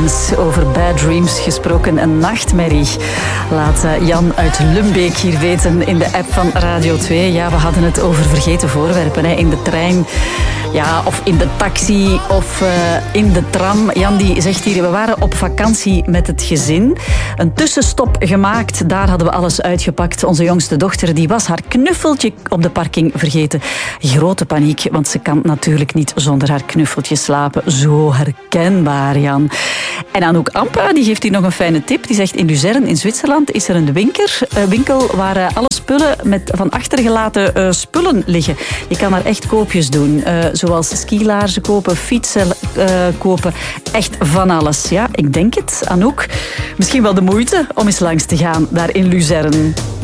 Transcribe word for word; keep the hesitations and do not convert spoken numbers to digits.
Dreams. Over bad dreams gesproken, een nachtmerrie. Laat Jan uit Lumbeek hier weten in de app van Radio twee. Ja, we hadden het over vergeten voorwerpen, hè, in de trein. Ja, of in de taxi of uh, in de tram. Jan die zegt hier, we waren op vakantie met het gezin. Een tussenstop gemaakt, daar hadden we alles uitgepakt. Onze jongste dochter die was haar knuffeltje op de parking vergeten. Grote paniek, want ze kan natuurlijk niet zonder haar knuffeltje slapen. Zo herkenbaar, Jan. En Anouk Ampa, die geeft hier nog een fijne tip. Die zegt, in Luzern in Zwitserland is er een winker, uh, winkel waar uh, alle spullen met van achtergelaten uh, spullen liggen. Je kan daar echt koopjes doen. Uh, zoals skilaarzen kopen, fietsen uh, kopen. Echt van alles. Ja, ik denk het, Anouk. Misschien wel de moeite om eens langs te gaan daar in Luzern.